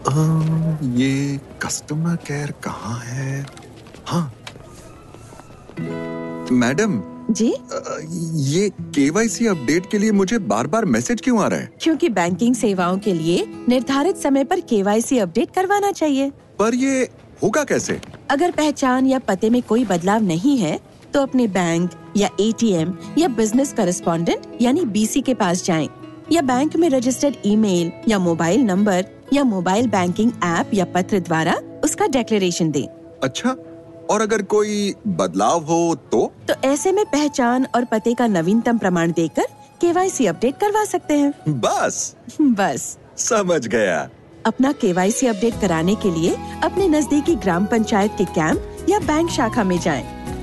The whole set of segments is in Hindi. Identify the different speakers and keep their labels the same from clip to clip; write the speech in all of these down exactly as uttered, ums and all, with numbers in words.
Speaker 1: अ, ये कस्टमर केयर कहाँ है? हाँ, मैडम।
Speaker 2: जी,
Speaker 1: अ, ये केवाईसी अपडेट के लिए मुझे बार-बार मैसेज क्यों आ रहा है?
Speaker 2: क्योंकि बैंकिंग सेवाओं के लिए निर्धारित समय पर केवाईसी अपडेट करवाना चाहिए।
Speaker 1: पर ये होगा कैसे?
Speaker 2: अगर पहचान या पते में कोई बदलाव नहीं है, तो अपने बैंक या एटीएम या बिजनेस करेस्पॉन्डेंट यानी बीसी के पास जाएं, या बैंक में रजिस्टर्ड ईमेल या मोबाइल नंबर या मोबाइल बैंकिंग ऐप या पत्र द्वारा उसका डिक्लेरेशन दें।
Speaker 1: अच्छा, और अगर कोई बदलाव हो तो?
Speaker 2: तो ऐसे में पहचान और पते का नवीनतम प्रमाण देकर केवाईसी अपडेट करवा सकते हैं।
Speaker 1: बस
Speaker 2: बस
Speaker 1: समझ गया।
Speaker 2: अपना केवाईसी अपडेट कराने के लिए अपने नजदीकी ग्राम पंचायत के कैंप या बैंक शाखा में जाएं।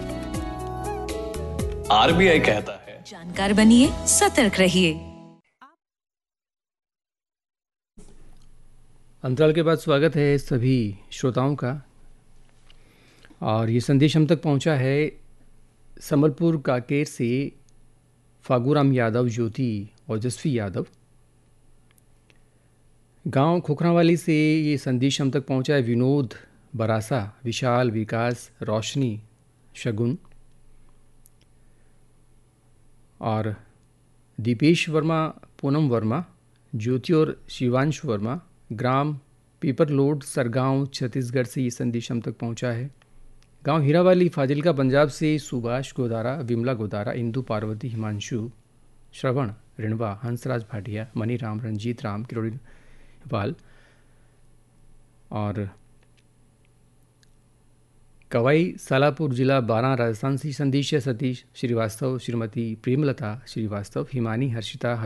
Speaker 3: आरबीआई कहता है,
Speaker 4: जानकार बनिए, सतर्क रहिए।
Speaker 5: अंतराल के बाद स्वागत है सभी श्रोताओं का। और ये संदेश हम तक पहुंचा है संबलपुर काकेर से फागूराम यादव, ज्योति ओजस्वी यादव। गांव खोखरावाली से ये संदेश हम तक पहुंचा है विनोद बरासा, विशाल, विकास, रोशनी, शगुन और दीपेश वर्मा, पूनम वर्मा, ज्योति और शिवांश वर्मा, ग्राम पीपरलोड, सरगांव, छत्तीसगढ़ से ये संदेश हम तक पहुंचा है। गांव हीरावाली फाजिलका पंजाब से सुभाष गोदारा, विमला गोदारा, इंदु पार्वती, हिमांशु, श्रवण, रिणवा, हंसराज भाटिया, मनीराम, रंजीत राम, किरोड़ी पाल और कवाई सालापुर जिला बारां, राजस्थान से संदेश है सतीश श्रीवास्तव, श्रीमती प्रेमलता श्रीवास्तव, हिमानी, हर्षिता,